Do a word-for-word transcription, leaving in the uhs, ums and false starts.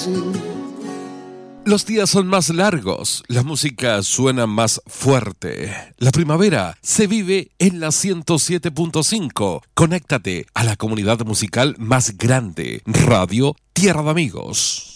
Los días son más largos, la música suena más fuerte. La primavera se vive en la ciento siete punto cinco. Conéctate a la comunidad musical más grande, Radio Tierra de Amigos.